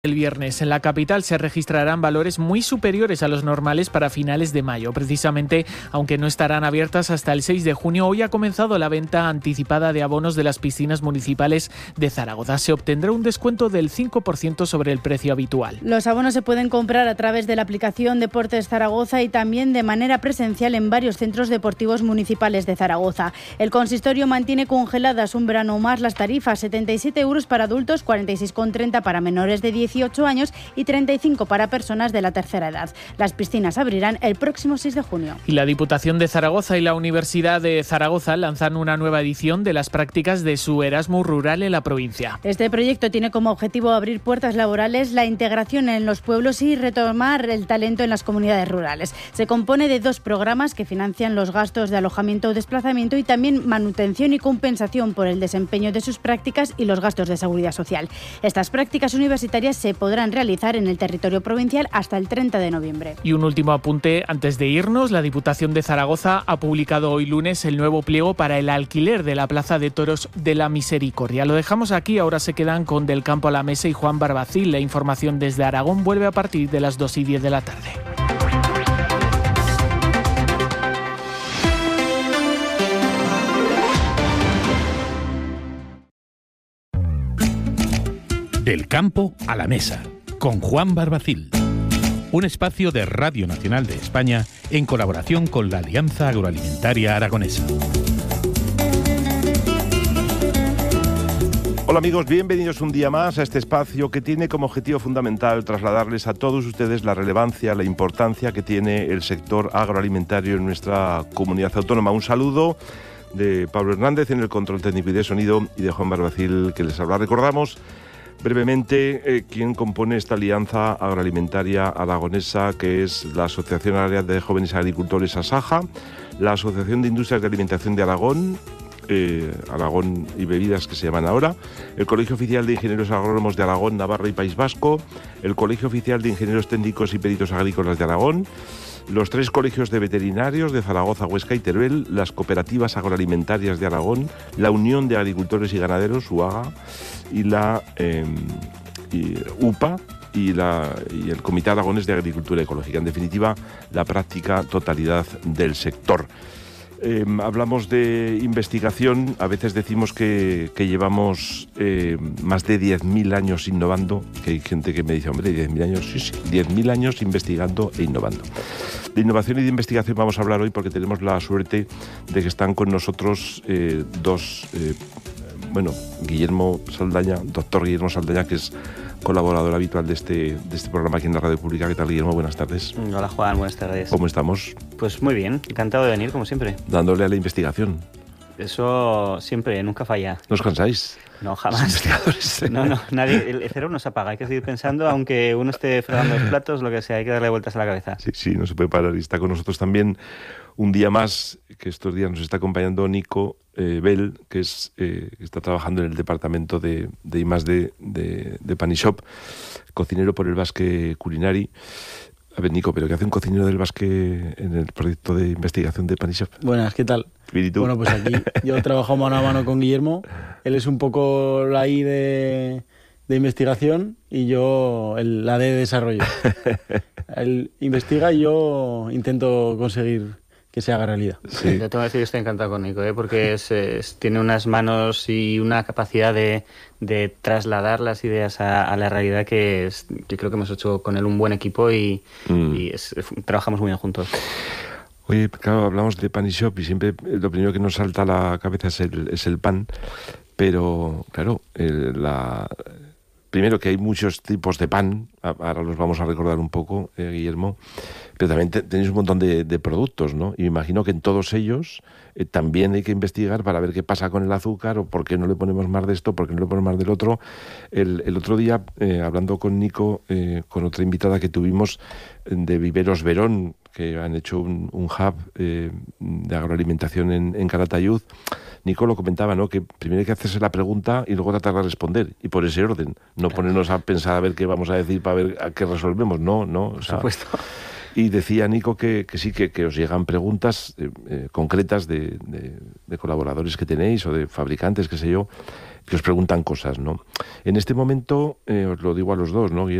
El viernes en la capital se registrarán valores muy superiores a los normales para finales de mayo. Precisamente, aunque no estarán abiertas hasta el 6 de junio, hoy ha comenzado la venta anticipada de abonos de las piscinas municipales de Zaragoza. Se obtendrá un descuento del 5% sobre el precio habitual. Los abonos se pueden comprar a través de la aplicación Deportes Zaragoza y también de manera presencial en varios centros deportivos municipales de Zaragoza. El consistorio mantiene congeladas un verano más las tarifas: 77 euros para adultos, 46,30 para menores de 18 años y 35 para personas de la tercera edad. Las piscinas abrirán el próximo 6 de junio. Y la Diputación de Zaragoza y la Universidad de Zaragoza lanzan una nueva edición de las prácticas de su Erasmus rural en la provincia. Este proyecto tiene como objetivo abrir puertas laborales, la integración en los pueblos y retomar el talento en las comunidades rurales. Se compone de 2 programas que financian los gastos de alojamiento o desplazamiento y también manutención y compensación por el desempeño de sus prácticas y los gastos de seguridad social. Estas prácticas universitarias se podrán realizar en el territorio provincial hasta el 30 de noviembre. Y un último apunte antes de irnos: la Diputación de Zaragoza ha publicado hoy lunes el nuevo pliego para el alquiler de la Plaza de Toros de la Misericordia. Lo dejamos aquí, ahora se quedan con Del Campo a la Mesa y Juan Barbacil. La información desde Aragón vuelve a partir de las 2:10 de la tarde. Del Campo a la Mesa, con Juan Barbacil. Un espacio de Radio Nacional de España en colaboración con la Alianza Agroalimentaria Aragonesa. Hola amigos, bienvenidos un día más a este espacio que tiene como objetivo fundamental trasladarles a todos ustedes la relevancia, la importancia que tiene el sector agroalimentario en nuestra comunidad autónoma. Un saludo de Pablo Hernández en el control técnico y de sonido y de Juan Barbacil que les habla. Recordamos brevemente quién compone esta alianza agroalimentaria aragonesa, que es la Asociación Agraria de Jóvenes Agricultores ASAJA, la Asociación de Industrias de Alimentación de Aragón, Aragón y Bebidas, que se llaman ahora, el Colegio Oficial de Ingenieros Agrónomos de Aragón, Navarra y País Vasco, el Colegio Oficial de Ingenieros Técnicos y Peritos Agrícolas de Aragón, los 3 colegios de veterinarios de Zaragoza, Huesca y Teruel, las cooperativas agroalimentarias de Aragón, la Unión de Agricultores y Ganaderos, UAGA, y la UPA y el Comité Aragonés de Agricultura Ecológica. En definitiva, la práctica totalidad del sector. Hablamos de investigación, a veces decimos que llevamos más de 10.000 años innovando, que hay gente que me dice, hombre, 10.000 años, sí, 10.000 años investigando e innovando. De innovación y de investigación vamos a hablar hoy porque tenemos la suerte de que están con nosotros Guillermo Saldaña, doctor Guillermo Saldaña, que es colaborador habitual de este programa aquí en la Radio Pública. ¿Qué tal, Guillermo? Buenas tardes. Hola, Juan. Buenas tardes. ¿Cómo estamos? Pues muy bien. Encantado de venir, como siempre. Dándole a la investigación. Eso siempre, nunca falla. ¿No os cansáis? No, jamás. Los investigadores. No, nadie. El cerebro no se apaga. Hay que seguir pensando, aunque uno esté fregando los platos, lo que sea. Hay que darle vueltas a la cabeza. Sí, no se puede parar. Y está con nosotros también un día más, que estos días nos está acompañando Nico Bell, que está trabajando en el departamento de I+D de Panishop, cocinero por el Basque Culinari. A ver, Nico, ¿pero qué hace un cocinero del Basque en el proyecto de investigación de Panishop? Buenas, ¿qué tal? ¿Y tú? Bueno, pues aquí yo trabajo mano a mano con Guillermo. Él es un poco la I de investigación y yo la D de desarrollo. Él investiga y yo intento conseguir que se haga realidad. Sí. Yo tengo que decir que estoy encantado con Nico, porque tiene unas manos y una capacidad de trasladar las ideas a la realidad que creo que hemos hecho con él un buen equipo y trabajamos muy bien juntos. Oye, claro, hablamos de Panishop y siempre lo primero que nos salta a la cabeza es el pan, pero claro, primero que hay muchos tipos de pan, ahora los vamos a recordar un poco, Guillermo, pero también tenéis un montón de productos, ¿no? Y me imagino que en todos ellos también hay que investigar para ver qué pasa con el azúcar o por qué no le ponemos más de esto, por qué no le ponemos más del otro. El otro día, hablando con Nico, con otra invitada que tuvimos de Viveros Verón, que han hecho un hub de agroalimentación en Calatayud, Nico lo comentaba, ¿no? Que primero hay que hacerse la pregunta y luego tratar de responder, y por ese orden, no ponernos a pensar a ver qué vamos a decir para ver a qué resolvemos, no, o sea, por supuesto. Y decía Nico que sí, que os llegan preguntas concretas de colaboradores que tenéis o de fabricantes, qué sé yo, que os preguntan cosas, ¿no? En este momento, os lo digo a los dos, ¿no?